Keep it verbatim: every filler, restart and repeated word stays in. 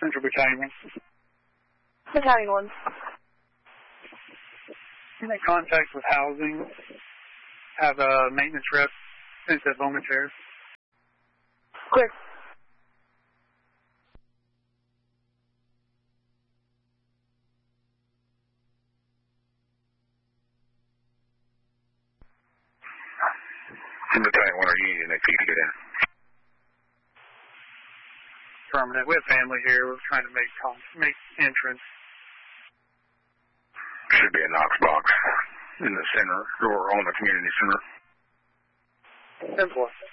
Central Battalion. Battalion one. You make contact with housing. Have a maintenance rep since that moment there. Clear. Battalion one, are you needing next week to get in? Permanent. We have family here. We're trying to make make entrance. Should be a Knox box in the center or on the community center. Simple.